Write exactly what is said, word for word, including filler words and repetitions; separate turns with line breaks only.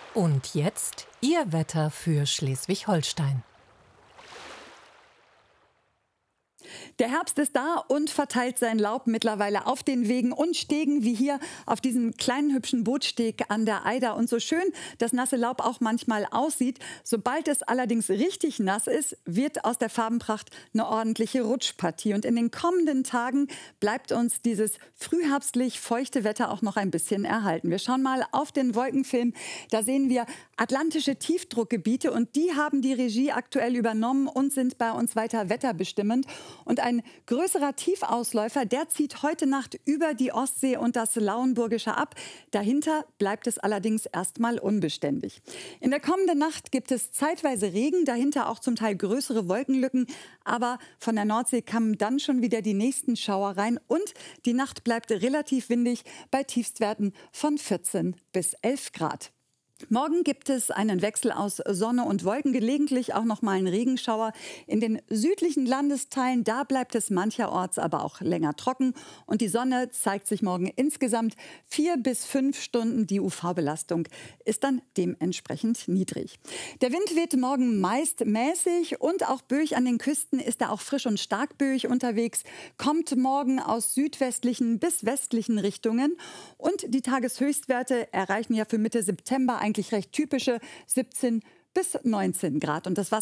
Und jetzt Ihr Wetter für Schleswig-Holstein.
Der Herbst ist da und verteilt sein Laub mittlerweile auf den Wegen und Stegen, wie hier auf diesem kleinen hübschen Bootsteg an der Eider. Und so schön das nasse Laub auch manchmal aussieht, sobald es allerdings richtig nass ist, wird aus der Farbenpracht eine ordentliche Rutschpartie. Und in den kommenden Tagen bleibt uns dieses frühherbstlich feuchte Wetter auch noch ein bisschen erhalten. Wir schauen mal auf den Wolkenfilm. Da sehen wir atlantische Tiefdruckgebiete und die haben die Regie aktuell übernommen und sind bei uns weiter wetterbestimmend. Und ein größerer Tiefausläufer, der zieht heute Nacht über die Ostsee und das Lauenburgische ab. Dahinter bleibt es allerdings erstmal unbeständig. In der kommenden Nacht gibt es zeitweise Regen, dahinter auch zum Teil größere Wolkenlücken. Aber von der Nordsee kamen dann schon wieder die nächsten Schauer rein. Und die Nacht bleibt relativ windig bei Tiefstwerten von vierzehn bis elf Grad. Morgen gibt es einen Wechsel aus Sonne und Wolken, gelegentlich auch noch mal einen Regenschauer. In den südlichen Landesteilen, da bleibt es mancherorts aber auch länger trocken. Und die Sonne zeigt sich morgen insgesamt vier bis fünf Stunden. Die U V-Belastung ist dann dementsprechend niedrig. Der Wind weht morgen meist mäßig und auch böig an den Küsten ist er auch frisch und stark böig unterwegs. Kommt morgen aus südwestlichen bis westlichen Richtungen. Und die Tageshöchstwerte erreichen ja für Mitte September eigentlich recht typische siebzehn bis neunzehn Grad. Und das